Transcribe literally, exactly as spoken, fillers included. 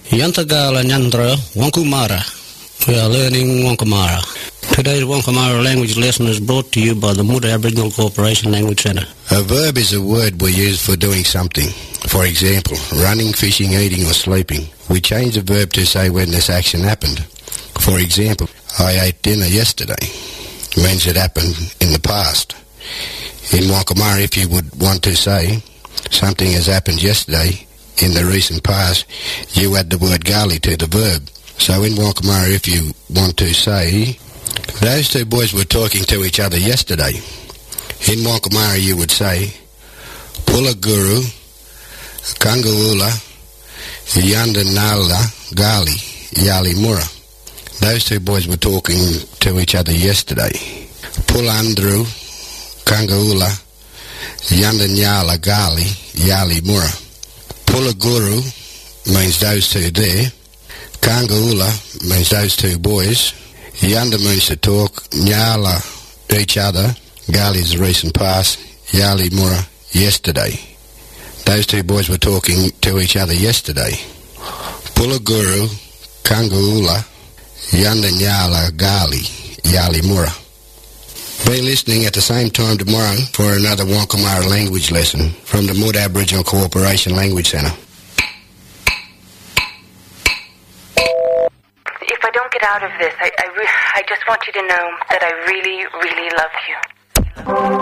Yantagala Nyandra Wankumara. We are learning Wankamara. Today's Wankamara language lesson is brought to you by the Muda Aboriginal Cooperation Language Centre. A verb is a word we use for doing something. For example, running, fishing, eating or sleeping. We change the verb to say when this action happened. For example, I ate dinner yesterday. It means it happened in the past. In Wankamara, if you would want to say something has happened yesterday in the recent past, you add the word gali to the verb. So in Wankamara, if you want to say, those two boys were talking to each other yesterday. In Wankamara, you would say, Pula Guru, Kangaula, Yandanala, Gali, Yali Mura. Those two boys were talking to each other yesterday. Pulandru, Kangaula, Yandanyala, Gali, Yali Mura. Pula Guru means those two there. Kangaula means those two boys. Yanda means to talk. Nyala, each other. Gali is the recent past. Yali Mura, yesterday. Those two boys were talking to each other yesterday. Pula Guru, Kangaula, Yanda Nyala, Gali, Yali Mura. Be listening at the same time tomorrow for another Wankamara language lesson from the Muda Aboriginal Cooperation Language Centre. If I don't get out of this, I, I, re- I just want you to know that I really, really love you.